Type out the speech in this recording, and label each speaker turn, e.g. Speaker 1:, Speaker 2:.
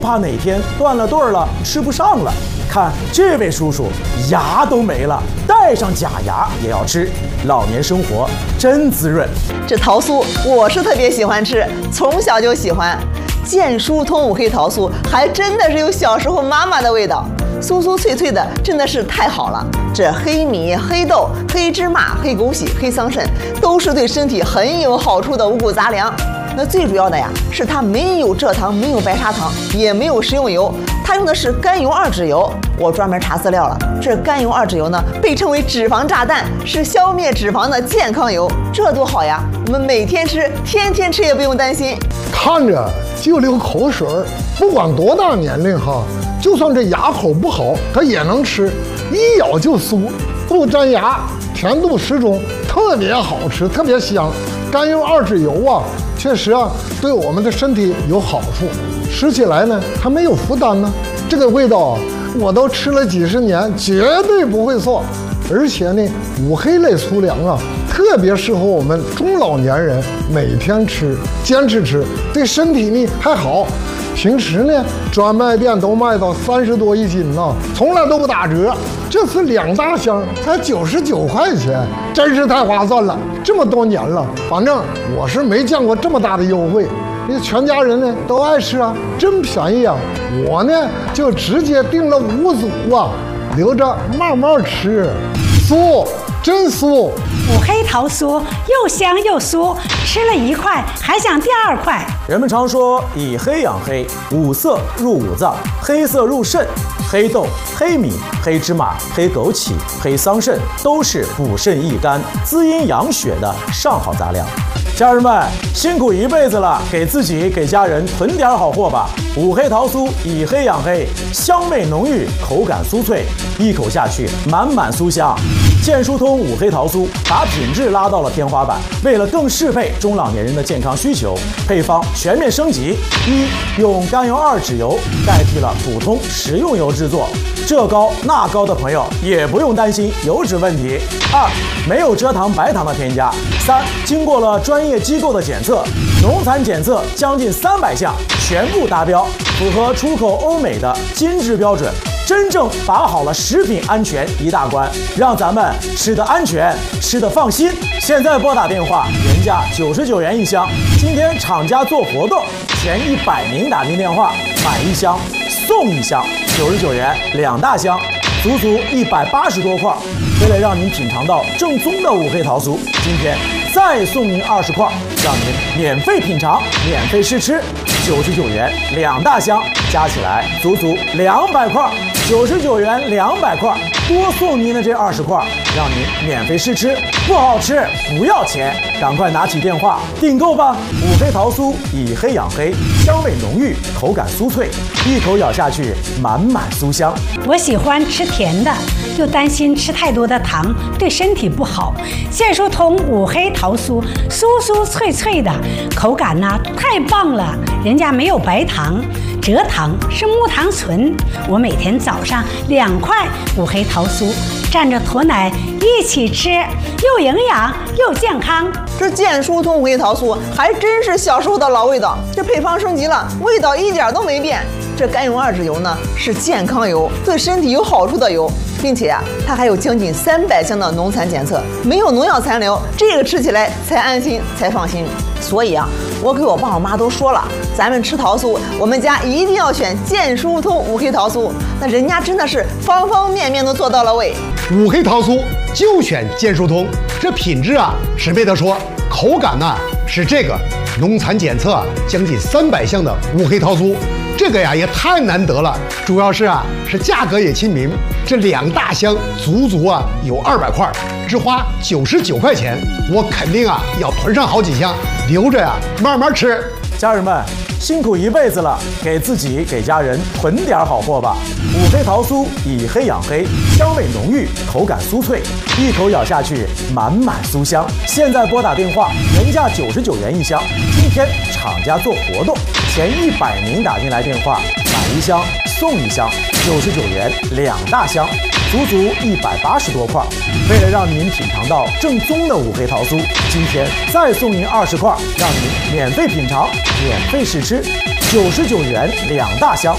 Speaker 1: 怕哪天断了顿了吃不上了。看这位叔叔牙都没了，带上假牙也要吃，老年生活真滋润。
Speaker 2: 这桃酥我是特别喜欢吃，从小就喜欢。健疏通五黑桃酥还真的是有小时候妈妈的味道，酥酥脆脆的，真的是太好了。这黑米、黑豆、黑芝麻、黑枸杞、黑桑葚都是对身体很有好处的五谷杂粮。那最主要的呀，是它没有蔗糖，没有白砂糖，也没有食用油，它用的是甘油二酯油。我专门查资料了，这甘油二酯油呢，被称为脂肪炸弹，是消灭脂肪的健康油，这多好呀！我们每天吃，天天吃也不用担心。
Speaker 3: 看着就流口水儿，不管多大年龄哈，就算这牙口不好，它也能吃，一咬就酥，不粘牙，甜度适中，特别好吃，特别香。甘油二酯油啊，确实啊，对我们的身体有好处，吃起来呢还没有负担呢。这个味道啊，我都吃了几十年，绝对不会错。而且呢，五黑类粗粮啊，特别适合我们中老年人每天吃，坚持吃，对身体呢还好。平时呢，专卖店都卖到30多一斤呢，从来都不打折。这次2大箱才99块钱，真是太划算了。这么多年了，反正我是没见过这么大的优惠。那全家人呢都爱吃啊，真便宜啊！我呢就直接订了5组啊，留着慢慢吃。酥，真酥！
Speaker 4: 五黑桃酥又香又酥，吃了1块还想第2块。
Speaker 1: 人们常说以黑养黑，五色入五脏，黑色入肾。黑豆、黑米、黑芝麻、黑枸杞、黑桑葚都是补肾益肝、滋阴养血的上好杂粮。家人们辛苦一辈子了，给自己给家人囤点好货吧。五黑桃酥以黑养黑，香味浓郁，口感酥脆，一口下去满满酥香。健疏通五黑桃酥把品质拉到了天花板，为了更适配中老年人的健康需求，配方全面升级。用甘油二酯油代替了普通食用油制作，这高那高的朋友也不用担心油脂问题。没有蔗糖白糖的添加。经过了专业机构的检测，农残检测将近300项全部达标，符合出口欧美的金质标准，真正把好了食品安全一大关，让咱们吃得安全，吃得放心。现在拨打电话，原价99元一箱，今天厂家做活动，前100名打进电话买1箱送1箱，99元2大箱，足足180多块。为了让您品尝到正宗的五黑桃酥，今天再送您20块，让您免费品尝，免费试吃，99元2大箱，加起来足足200块，99元200块，多送您的这20块，让您免费试吃，不好吃不要钱，赶快拿起电话订购吧！五黑桃酥以黑养黑，香味浓郁，口感酥脆，一口咬下去满满酥香。
Speaker 4: 我喜欢吃甜的，又担心吃太多的糖对身体不好。健疏通五黑桃酥酥酥脆脆的，口感呢太棒了，人家没有白糖，蔗糖是木糖醇。我每天早上2块五黑桃酥，蘸着驮奶一起吃，又营养又健康。
Speaker 2: 这健疏通五黑桃酥还真是小时候的老味道，这配方升级了，味道一点都没变。这甘油二酯油呢是健康油，对身体有好处的油，并且它还有将近300项的农残检测，没有农药残留，这个吃起来才安心才放心。所以我给我爸我妈都说了，咱们吃桃酥，我们家一定要选健疏通五黑桃酥，那人家真的是方方面面都做到了位。
Speaker 5: 五黑桃酥就选健疏通，这品质是没得说，口感是这个农残检测将近300项的五黑桃酥，这个也太难得了，主要是价格也亲民，这2大箱足足有200块，只花99块钱，我肯定要囤上好几箱，留着慢慢吃。
Speaker 1: 家人们辛苦一辈子了，给自己给家人囤点好货吧。五黑桃酥以黑养黑，香味浓郁，口感酥脆，一口咬下去满满酥香。现在拨打电话，原价99元一箱，今天厂家做活动，前100名打进来电话买1箱送1箱，99元2大箱，足足180多块。为了让您品尝到正宗的五黑桃酥，今天再送您20块，让您免费品尝，免费试吃，99元2大箱。